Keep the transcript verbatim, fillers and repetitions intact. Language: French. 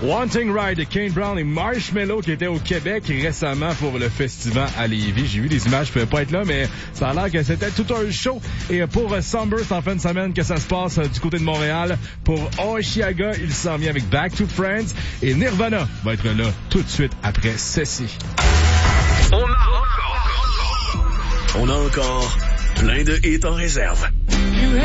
Wanting Ride de Kane Brown et Marshmello qui étaient au Québec récemment pour le festival à Lévis. J'ai vu des images, je pouvais pas être là, mais ça a l'air que c'était tout un show. Et pour Sunburst en fin de semaine que ça se passe du côté de Montréal. Pour Oshiaga, il s'en vient avec Back to Friends. Et Nirvana va être là tout de suite après ceci. On a encore, on a encore plein de hits en réserve.